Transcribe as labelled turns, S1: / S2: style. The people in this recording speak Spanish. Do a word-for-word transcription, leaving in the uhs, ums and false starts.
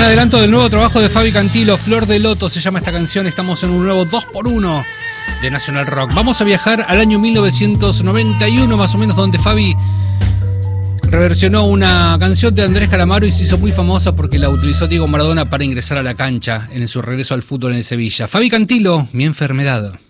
S1: adelanto del nuevo trabajo de Fabi Cantilo, Flor de Loto se llama esta canción. Estamos en un nuevo dos por uno de Nacional Rock. Vamos a viajar al año mil novecientos noventa y uno, más o menos, donde Fabi reversionó una canción de Andrés Calamaro y se hizo muy famosa porque la utilizó Diego Maradona para ingresar a la cancha en su regreso al fútbol en el Sevilla. Fabi Cantilo, Mi enfermedad.